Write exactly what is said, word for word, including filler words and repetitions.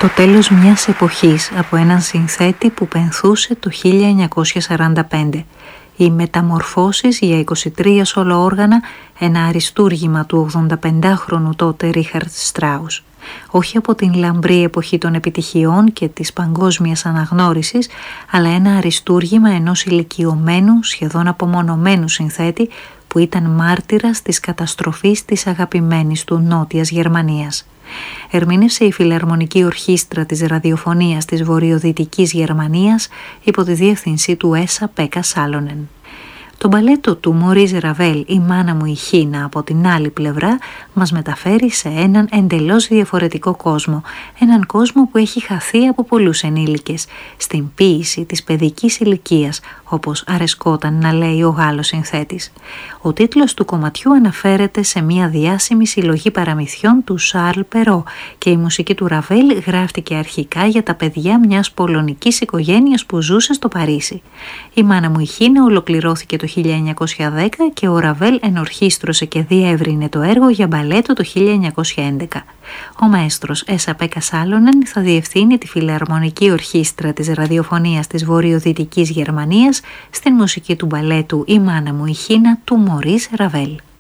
Το τέλος μιας εποχής από έναν συνθέτη που πενθούσε το χίλια εννιακόσια σαράντα πέντε. Οι μεταμορφώσεις για είκοσι τρία σόλο όργανα, ένα αριστούργημα του ογδονταπεντάχρονου τότε Ρίχαρντ Στράους. Όχι από την λαμπρή εποχή των επιτυχιών και της παγκόσμιας αναγνώρισης, αλλά ένα αριστούργημα ενός ηλικιωμένου, σχεδόν απομονωμένου συνθέτη που ήταν μάρτυρας της καταστροφής της αγαπημένης του Νότιας Γερμανίας. Ερμήνευσε η Φιλαρμονική Ορχήστρα της Ραδιοφωνίας της Βορειοδυτικής Γερμανίας υπό τη διεύθυνση του Έσα Πέκα Σάλονεν. Το μπαλέτο του Μωρίς Ραβέλ «Η μάνα μου η Χίνα» από την άλλη πλευρά μας μεταφέρει σε έναν εντελώς διαφορετικό κόσμο, έναν κόσμο που έχει χαθεί από πολλούς ενήλικες, στην ποίηση της παιδικής ηλικίας, όπως αρεσκόταν να λέει ο Γάλλος συνθέτης. Ο τίτλος του κομματιού αναφέρεται σε μια διάσημη συλλογή παραμυθιών του Σαρλ Περό και η μουσική του Ραβέλ γράφτηκε αρχικά για τα παιδιά μιας πολωνικής οικογένειας που ζούσε στο Παρίσι. «Η μάνα μου η Χίνα» ολοκληρώθηκε το χίλια εννιακόσια δέκα και ο Ραβέλ ενορχίστρωσε και διεύρυνε το έργο για μπαλέτο το χίλια εννιακόσια έντεκα. Ο μαέστρος Έσα Πέκα Σάλονεν θα διευθύνει τη Φιλαρμονική Ορχήστρα της Ραδιοφωνίας της Βορειοδυτικής Γερμανίας στην μουσική του μπαλέτου «Η μάνα μου η Χίνα» του Μωρίς Ραβέλ.